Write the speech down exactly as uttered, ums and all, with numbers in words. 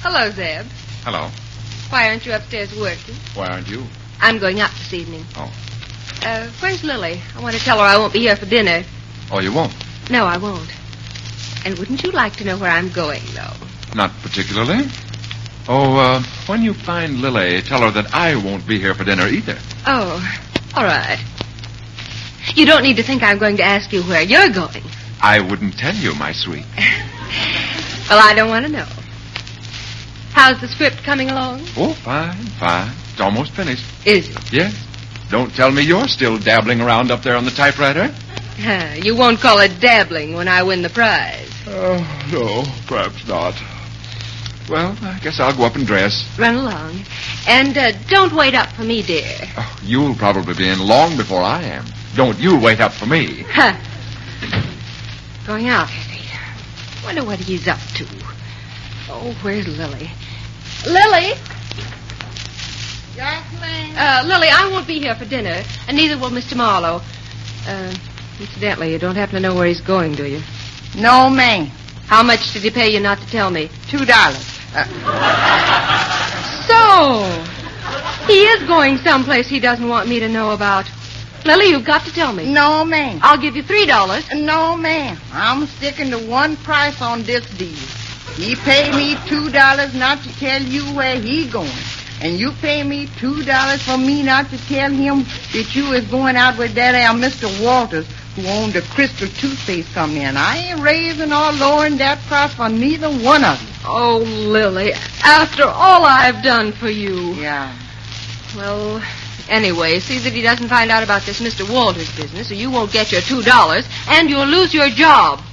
Hello, Zeb. Hello. Why aren't you upstairs working? Why aren't you? I'm going out this evening. Oh. Uh, where's Lily? I want to tell her I won't be here for dinner. Oh, you won't? No, I won't. And wouldn't you like to know where I'm going, though? Not particularly. Oh, uh, when you find Lily, tell her that I won't be here for dinner either. Oh, all right. You don't need to think I'm going to ask you where you're going. I wouldn't tell you, my sweet. Well, I don't want to know. How's the script coming along? Oh, fine, fine. It's almost finished. Is it? Yes. Don't tell me you're still dabbling around up there on the typewriter. Uh, you won't call it dabbling when I win the prize. Oh, no, perhaps not. Well, I guess I'll go up and dress. Run along. And uh, don't wait up for me, dear. Oh, you'll probably be in long before I am. Don't you wait up for me. Huh. Going out, is he? Wonder what he's up to. Oh, where's Lily? Lily? Yes, ma'am. Uh, Lily, I won't be here for dinner, and neither will Mister Marlowe. Uh, incidentally, you don't happen to know where he's going, do you? No, ma'am. How much did he pay you not to tell me? Two dollars. Uh, So, he is going someplace he doesn't want me to know about. Lily, you've got to tell me. no, ma'am. I'll give you three dollars. No, ma'am. I'm sticking to one price on this deal. He paid me two dollars not to tell you where he going. And you pay me two dollars for me not to tell him that you is going out with that there Mister Walters, who owned the Crystal Toothpaste Company. And I ain't raising or lowering that price for neither one of you. Oh, Lily, after all I've done for you. Yeah. Well, anyway, see that he doesn't find out about this Mister Walters business, or you won't get your two dollars, and you'll lose your job.